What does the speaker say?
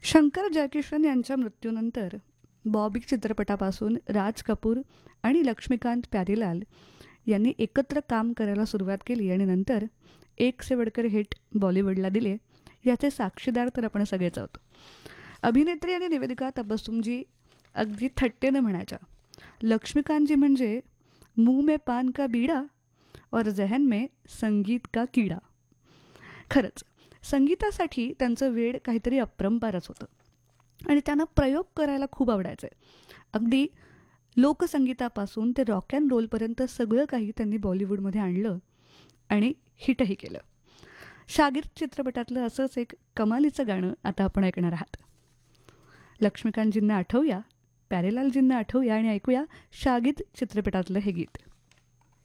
शंकर जयकिशन यांच्या मृत्यूनंतर बॉबी चित्रपटापासून राज कपूर आणि लक्ष्मीकांत प्यारेलाल यांनी एकत्र काम करायला सुरुवात केली आणि नंतर एक से बढ़कर हिट बॉलिवूडला दिले. याचे साक्षीदार तर आपण सगळेच आहोत. अभिनेत्री आणि निवेदिका तबस्सुमजी अगदी थट्टेनं म्हणायच्या, लक्ष्मीकांतजी म्हणजे मुंह में पान का बीड़ा और जहन में संगीत का कीड़ा. खरंच संगीतासाठी त्यांचं वेड काहीतरी अपरंपारच होतं आणि त्यांना प्रयोग करायला खूप आवडायचे. अगदी लोकसंगीतापासून ते रॉक अँड रोलपर्यंत सगळं काही त्यांनी बॉलिवूडमध्ये आणलं आणि हिटही केलं. शागिर्द चित्रपटातलं असंच एक कमालीचं गाणं आता आपण ऐकणार आहात. लक्ष्मीकांतजींना आठवूया, प्यारेलालजींना आठवूया आणि ऐकूया शागिर्द चित्रपटातलं हे गीत.